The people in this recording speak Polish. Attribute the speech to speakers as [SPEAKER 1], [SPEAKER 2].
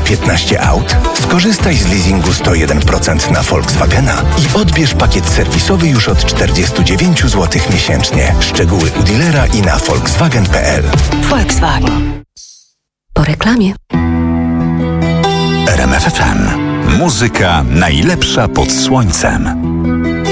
[SPEAKER 1] 15 aut? Skorzystaj z leasingu 101% na Volkswagena i odbierz pakiet serwisowy już od 49 zł miesięcznie. Szczegóły u dealera i na volkswagen.pl.
[SPEAKER 2] Volkswagen. Po reklamie.
[SPEAKER 3] RMF FM. Muzyka najlepsza pod słońcem.